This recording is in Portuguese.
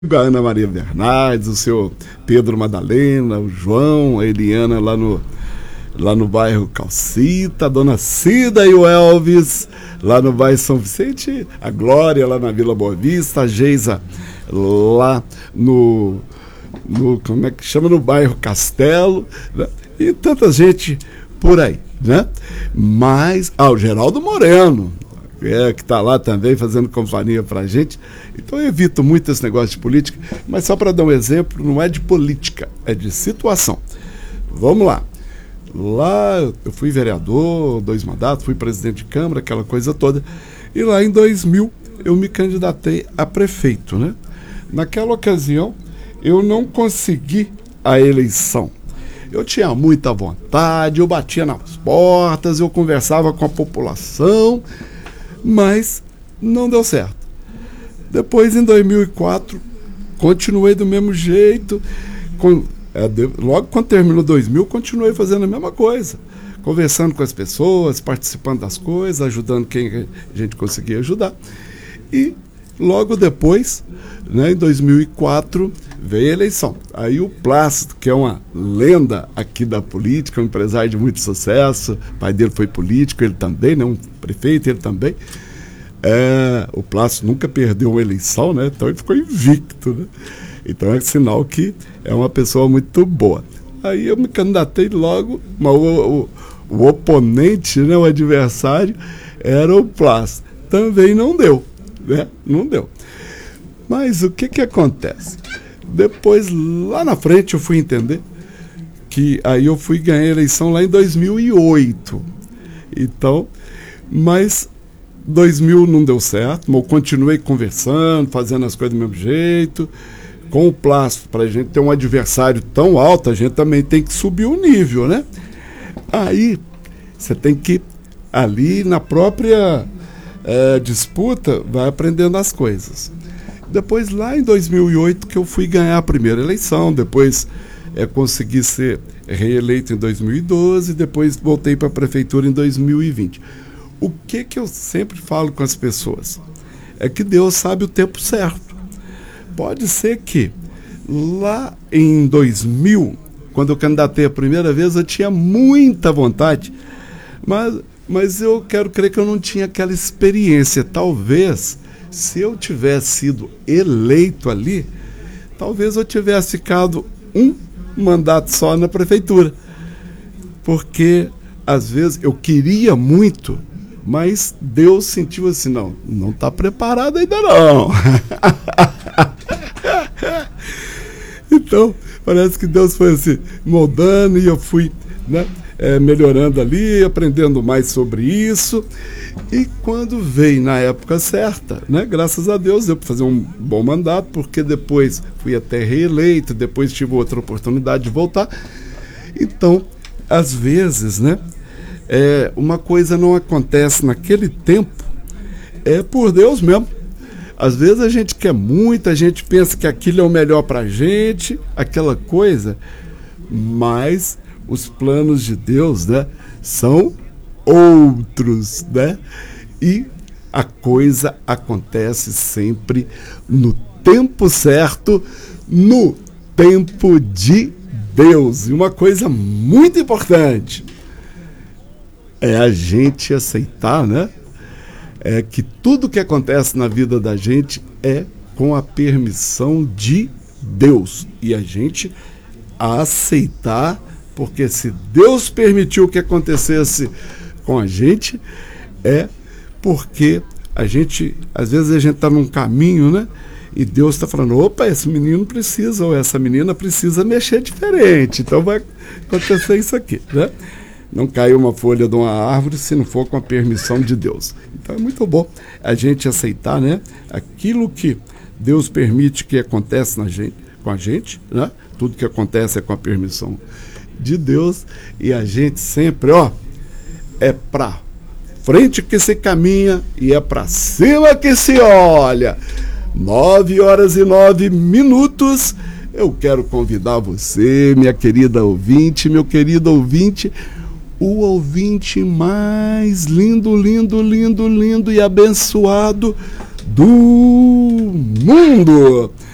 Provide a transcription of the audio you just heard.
A Ana Maria Bernardes, o seu Pedro Madalena, o João, a Eliana lá no bairro Calcita, a Dona Cida e o Elvis lá no bairro São Vicente, a Glória lá na Vila Boa Vista, a Geisa lá como é que chama, no bairro Castelo, né? E tanta gente por aí, né? Mas, o Geraldo Moreno, que está lá também fazendo companhia para a gente. Então eu evito muito esse negócio de política, mas só para dar um exemplo, não é de política, é de situação. Vamos lá. Lá eu fui vereador, 2 mandatos, fui presidente de Câmara, aquela coisa toda. E lá em 2000 eu me candidatei a prefeito, né? Naquela ocasião eu não consegui a eleição. Eu tinha muita vontade, eu batia nas portas, eu conversava com a população, mas não deu certo. Depois, em 2004, continuei do mesmo jeito. Logo quando terminou 2000, continuei fazendo a mesma coisa. Conversando com as pessoas, participando das coisas, ajudando quem a gente conseguia ajudar. E logo depois, né, em 2004, veio a eleição. Aí o Plácido, que é uma lenda aqui da política, um empresário de muito sucesso, o pai dele foi político, ele também, né, um prefeito, ele também. O Plácido nunca perdeu uma eleição, né? Então ele ficou invicto, né? Então é sinal que é uma pessoa muito boa. Aí eu me candidatei logo, mas o oponente, né, o adversário, era o Plácido. Também não deu, né? Não deu. Mas o que acontece? Depois, lá na frente, eu fui entender que aí eu fui ganhar a eleição lá em 2008. Então, mas 2000 não deu certo, mas eu continuei conversando, fazendo as coisas do mesmo jeito. Com o Plácido, para a gente ter um adversário tão alto, a gente também tem que subir o nível, né? Aí, você tem que, ali na própria disputa, vai aprendendo as coisas. Depois, lá em 2008, que eu fui ganhar a primeira eleição, depois consegui ser reeleito em 2012, depois voltei para a prefeitura em 2020. O que eu sempre falo com as pessoas? É que Deus sabe o tempo certo. Pode ser que lá em 2000, quando eu candidatei a primeira vez, eu tinha muita vontade, mas eu quero crer que eu não tinha aquela experiência. Talvez, se eu tivesse sido eleito ali, talvez eu tivesse ficado um mandato só na prefeitura. Porque, às vezes, eu queria muito, mas Deus sentiu assim, não está preparado ainda não. Então, parece que Deus foi assim, moldando, e eu fui, né, melhorando ali, aprendendo mais sobre isso. E quando veio na época certa, né, graças a Deus, deu para fazer um bom mandato, porque depois fui até reeleito, depois tive outra oportunidade de voltar. Então, às vezes, né, uma coisa não acontece naquele tempo, é por Deus mesmo. Às vezes a gente quer muito, a gente pensa que aquilo é o melhor pra gente, aquela coisa, mas os planos de Deus, né, são outros, né? E a coisa acontece sempre no tempo certo, no tempo de Deus. E uma coisa muito importante é a gente aceitar, né? Que tudo que acontece na vida da gente é com a permissão de Deus. E a gente aceitar, porque se Deus permitiu que acontecesse com a gente, é porque a gente, às vezes a gente está num caminho, né? E Deus está falando, opa, esse menino precisa, ou essa menina precisa mexer diferente. Então vai acontecer isso aqui, né? Não cai uma folha de uma árvore se não for com a permissão de Deus. Então é muito bom a gente aceitar, né, aquilo que Deus permite que acontece com a gente, né? Tudo que acontece é com a permissão de Deus. E a gente sempre, é para frente que se caminha e é para cima que se olha. 9h09. Eu quero convidar você, minha querida ouvinte, meu querido ouvinte, o ouvinte mais lindo, lindo, lindo, lindo e abençoado do mundo.